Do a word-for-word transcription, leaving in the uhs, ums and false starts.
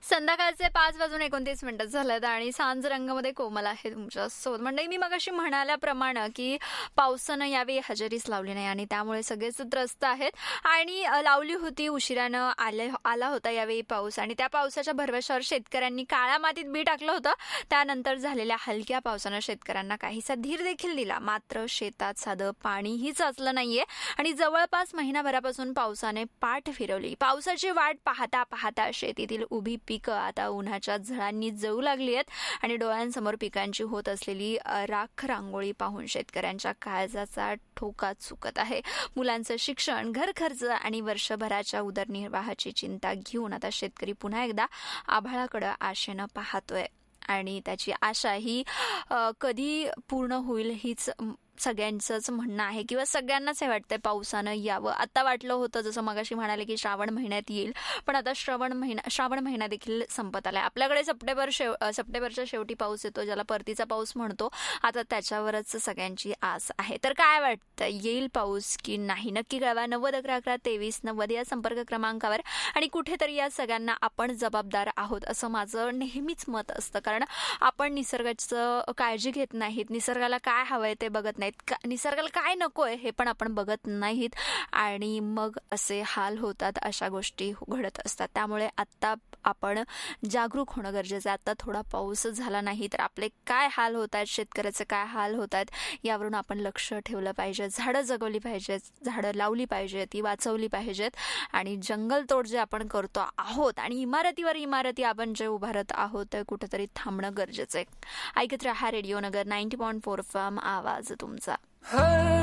संध्याकाळचे पाच वाजून एकोणतीस मिनिटं झालेत आणि सांज रंगामध्ये कोमल आहे तुमच्यासोबत. म्हणजे मी मगाशी म्हणाल्याप्रमाणे की पावसानं यावेळी हजेरीच लावली नाही आणि त्यामुळे सगळेच त्रस्त आहेत. आणि लावली होती, उशिरानं आले आला होता यावेळी पाऊस आणि त्या पावसाच्या भरवशावर शेतकऱ्यांनी काळ्या मातीत बी टाकलं होतं. त्यानंतर झालेल्या हलक्या पावसानं शेतकऱ्यांना काहीसा धीर देखील दिला. मात्र शेतात साधं पाणीही साचलं नाहीये आणि जवळपास महिनाभरापासून पावसाने पाठ फिरवली. पावसाची वाट पाहता पाहता शेतीतील उभी पिकं आता उन्हाच्या झळांनी जळू लागली आहेत आणि डोळ्यांसमोर पिकांची होत असलेली राख रांगोळी पाहून शेतकऱ्यांच्या काळजाचा ठोका चुकत आहे. मुलांचं शिक्षण, घर खर्च आणि वर्षभराच्या उदरनिर्वाहाची चिंता घेऊन आता शेतकरी पुन्हा एकदा आभाळाकडे आशेनं पाहतोय आणि त्याची आशा ही कधी पूर्ण होईल हीच सगळ्यांचंच म्हणणं आहे किंवा सगळ्यांनाच हे वाटतंय पावसानं यावं. आता वाटलं होतं जसं मगाशी म्हणाले की श्रावण महिन्यात येईल, पण आता श्रावण महिना श्रावण महिना देखील संपत आलाय. आपल्याकडे सप्टेंबर शेव सप्टेंबरच्या शेवटी पाऊस येतो, ज्याला परतीचा पाऊस म्हणतो. आता त्याच्यावरच सगळ्यांची आस आहे. तर काय वाटतं, येईल पाऊस की नाही? नक्की कळवा. नव्वद अकरा अकरा तेवीस नव्वद या संपर्क क्रमांकावर. आणि कुठेतरी या सगळ्यांना आपण जबाबदार आहोत असं माझं नेहमीच मत असतं, कारण आपण निसर्गाचं काळजी घेत नाहीत, निसर्गाला काय हवंय ते बघत नाहीत, निसर्गाला काय नकोय हे पण आपण बघत नाहीत आणि मग असे हाल होतात, अशा गोष्टी घडत असतात. त्यामुळे आत्ता आपण जागरूक होणं गरजेचं आहे. आता थोडा पाऊस झाला नाही तर आपले काय हाल होत आहेत, शेतकऱ्याचे काय हाल होत आहेत यावरून आपण लक्ष ठेवलं पाहिजे. झाडं जगवली पाहिजेत, झाडं लावली पाहिजेत, ती वाचवली पाहिजेत आणि जंगलतोड जे आपण करतो आहोत आणि इमारतीवर इमारती आपण जे उभारत आहोत ते कुठेतरी थांबणं गरजेचं आहे. ऐकत राहा रेडिओ नगर ninety point four F M, आवाज तुमचा.